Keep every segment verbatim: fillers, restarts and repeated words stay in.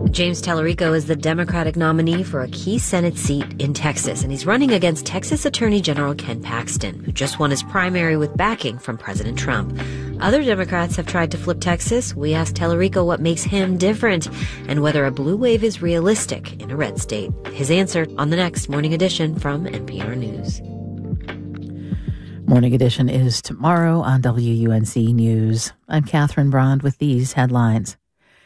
James Tallarico is the Democratic nominee for a key Senate seat in Texas, and he's running against Texas Attorney General Ken Paxton, who just won his primary with backing from President Trump. Other Democrats have tried to flip Texas. We asked Tallarico what makes him different and whether a blue wave is realistic in a red state. His answer on the next Morning Edition from N P R News. Morning Edition is tomorrow on W U N C News. I'm Catherine Brand with these headlines.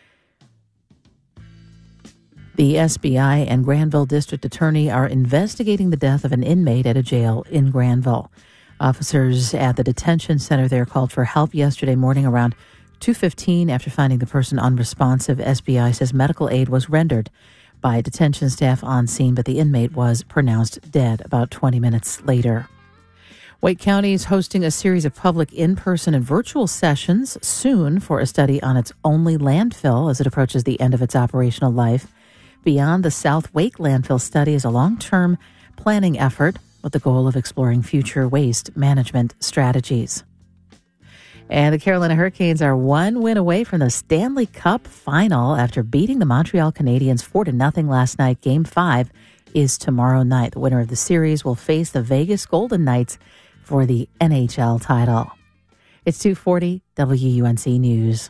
The S B I and Granville District Attorney are investigating the death of an inmate at a jail in Granville. Officers at the detention center there called for help yesterday morning around two fifteen after finding the person unresponsive. S B I says medical aid was rendered by detention staff on scene, but the inmate was pronounced dead about twenty minutes later. Wake County is hosting a series of public in-person and virtual sessions soon for a study on its only landfill as it approaches the end of its operational life. Beyond the South Wake landfill study is a long-term planning effort with the goal of exploring future waste management strategies. And the Carolina Hurricanes are one win away from the Stanley Cup final after beating the Montreal Canadiens four to nothing last night. Game five is tomorrow night. The winner of the series will face the Vegas Golden Knights for the N H L title. It's two forty W U N C News.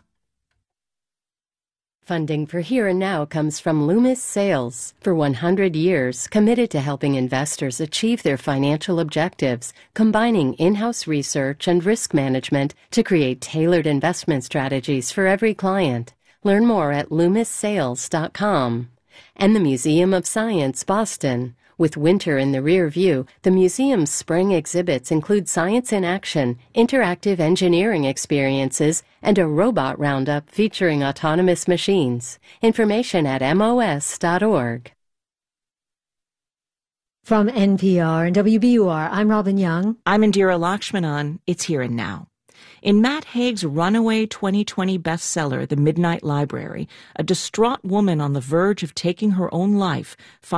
Funding for Here and Now comes from Loomis Sales. For one hundred years, committed to helping investors achieve their financial objectives, combining in-house research and risk management to create tailored investment strategies for every client. Learn more at loomis sales dot com. And the Museum of Science, Boston. With winter in the rear view, the museum's spring exhibits include science in action, interactive engineering experiences, and a robot roundup featuring autonomous machines. Information at M O S dot org. From N P R and W B U R, I'm Robin Young. I'm Indira Lakshmanan. It's Here and Now. In Matt Haig's runaway twenty twenty bestseller, The Midnight Library, a distraught woman on the verge of taking her own life